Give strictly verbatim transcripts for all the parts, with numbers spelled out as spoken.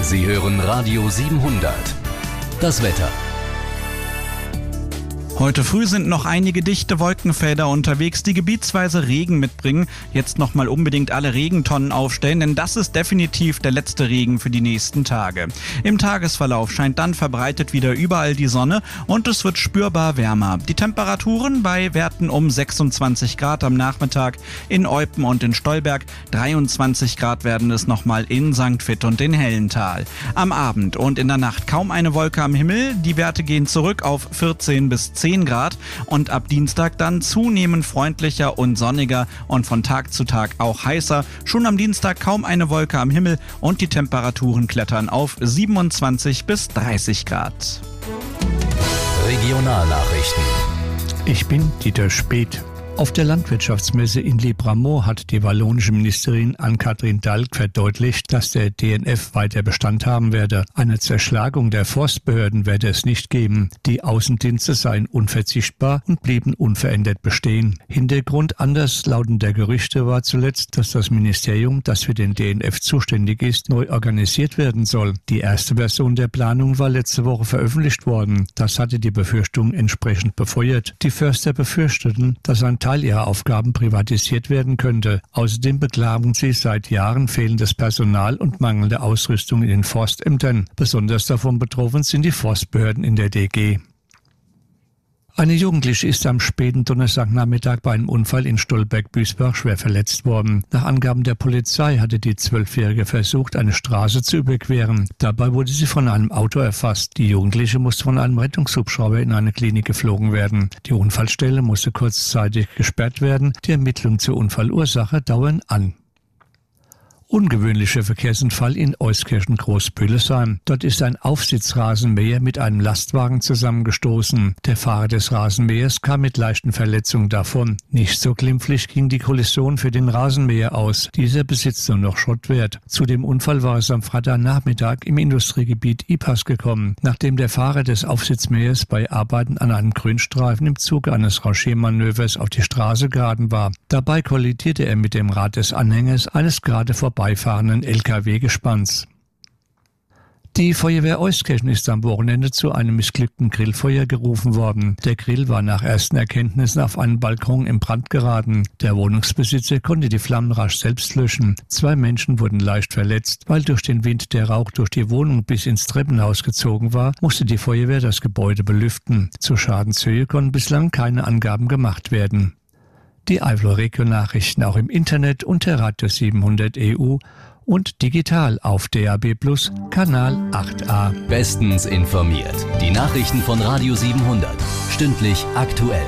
Sie hören Radio siebenhundert. Das Wetter. Heute früh sind noch einige dichte Wolkenfelder unterwegs, die gebietsweise Regen mitbringen. Jetzt nochmal unbedingt alle Regentonnen aufstellen, denn das ist definitiv der letzte Regen für die nächsten Tage. Im Tagesverlauf scheint dann verbreitet wieder überall die Sonne und es wird spürbar wärmer. Die Temperaturen bei Werten um sechsundzwanzig Grad am Nachmittag in Eupen und in Stolberg, dreiundzwanzig Grad werden es nochmal in Sankt Vith und in Hellental. Am Abend und in der Nacht kaum eine Wolke am Himmel, die Werte gehen zurück auf vierzehn bis zehn Grad und ab Dienstag dann zunehmend freundlicher und sonniger und von Tag zu Tag auch heißer. Schon am Dienstag kaum eine Wolke am Himmel und die Temperaturen klettern auf siebenundzwanzig bis dreißig Grad. Regionalnachrichten. Ich bin Dieter Speth. Auf der Landwirtschaftsmesse in Libramont hat die wallonische Ministerin Anne-Kathrin Dalk verdeutlicht, dass der D N F weiter Bestand haben werde. Eine Zerschlagung der Forstbehörden werde es nicht geben. Die Außendienste seien unverzichtbar und blieben unverändert bestehen. Hintergrund anders lautender Gerüchte war zuletzt, dass das Ministerium, das für den D N F zuständig ist, neu organisiert werden soll. Die erste Version der Planung war letzte Woche veröffentlicht worden. Das hatte die Befürchtung entsprechend befeuert. Die Förster befürchteten, dass ein Teil ihrer Aufgaben privatisiert werden könnte. Außerdem beklagen sie seit Jahren fehlendes Personal und mangelnde Ausrüstung in den Forstämtern. Besonders davon betroffen sind die Forstbehörden in der D G. Eine Jugendliche ist am späten Donnerstagnachmittag bei einem Unfall in Stolberg-Büßbach schwer verletzt worden. Nach Angaben der Polizei hatte die Zwölfjährige versucht, eine Straße zu überqueren. Dabei wurde sie von einem Auto erfasst. Die Jugendliche musste von einem Rettungshubschrauber in eine Klinik geflogen werden. Die Unfallstelle musste kurzzeitig gesperrt werden. Die Ermittlungen zur Unfallursache dauern an. Ungewöhnlicher Verkehrsunfall in Euskirchen-Großbüllesheim. Dort ist ein Aufsitzrasenmäher mit einem Lastwagen zusammengestoßen. Der Fahrer des Rasenmähers kam mit leichten Verletzungen davon. Nicht so glimpflich ging die Kollision für den Rasenmäher aus. Dieser besitzt nur noch Schrottwert. Zu dem Unfall war es am Freitagnachmittag im Industriegebiet Ipas gekommen, nachdem der Fahrer des Aufsitzmähers bei Arbeiten an einem Grünstreifen im Zuge eines Rangiermanövers auf die Straße geraten war. Dabei kollidierte er mit dem Rad des Anhängers eines gerade vorbei beifahrenden L K W-Gespanns. Die Feuerwehr Euskirchen ist am Wochenende zu einem missglückten Grillfeuer gerufen worden. Der Grill war nach ersten Erkenntnissen auf einen Balkon in Brand geraten. Der Wohnungsbesitzer konnte die Flammen rasch selbst löschen. Zwei Menschen wurden leicht verletzt. Weil durch den Wind der Rauch durch die Wohnung bis ins Treppenhaus gezogen war, musste die Feuerwehr das Gebäude belüften. Zur Schadenshöhe konnten bislang keine Angaben gemacht werden. Die Eifel-Region-Nachrichten auch im Internet unter Radio siebenhundert E U und digital auf D A B Plus, Kanal acht a. Bestens informiert. Die Nachrichten von Radio siebenhundert. Stündlich aktuell.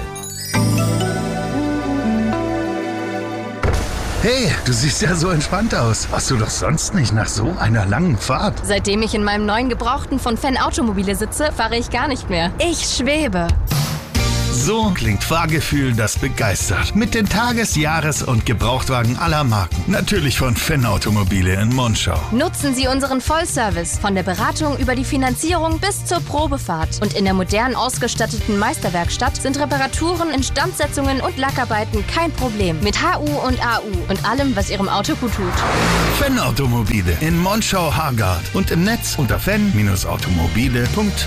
Hey, du siehst ja so entspannt aus. Warst du doch sonst nicht nach so einer langen Fahrt? Seitdem ich in meinem neuen Gebrauchten von Fenn Automobile sitze, fahre ich gar nicht mehr. Ich schwebe. So klingt Fahrgefühl, das begeistert. Mit den Tages-, Jahres- und Gebrauchtwagen aller Marken. Natürlich von Fenn Automobile in Monschau. Nutzen Sie unseren Vollservice. Von der Beratung über die Finanzierung bis zur Probefahrt. Und in der modern ausgestatteten Meisterwerkstatt sind Reparaturen, Instandsetzungen und Lackarbeiten kein Problem. Mit H U und A U und allem, was Ihrem Auto gut tut. Fenn Automobile in Monschau-Hargard und im Netz unter fenn Bindestrich automobile punkt